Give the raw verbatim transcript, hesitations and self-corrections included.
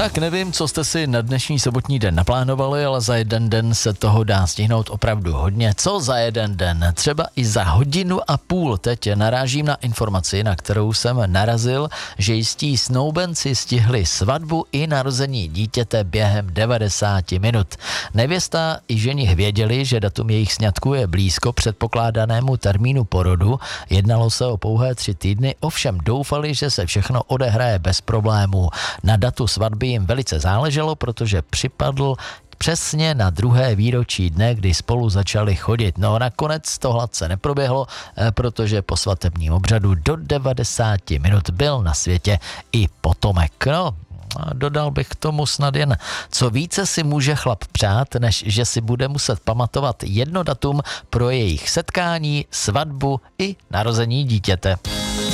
Tak nevím, co jste si na dnešní sobotní den naplánovali, ale za jeden den se toho dá stihnout opravdu hodně. Co za jeden den? Třeba i za hodinu a půl. Teď narážím na informaci, na kterou jsem narazil, že jistí snoubenci stihli svatbu i narození dítěte během devadesáti minut. Nevěsta i ženich věděli, že datum jejich sňatku je blízko předpokládanému termínu porodu. Jednalo se o pouhé tři týdny, ovšem doufali, že se všechno odehraje bez problémů. Na datu svatby jim velice záleželo, protože připadl přesně na druhé výročí dne, kdy spolu začali chodit. No nakonec to hladce neproběhlo, protože po svatebním obřadu do devadesáti minut byl na světě i potomek. No, dodal bych k tomu snad jen, co více si může chlap přát, než že si bude muset pamatovat jedno datum pro jejich setkání, svatbu i narození dítěte.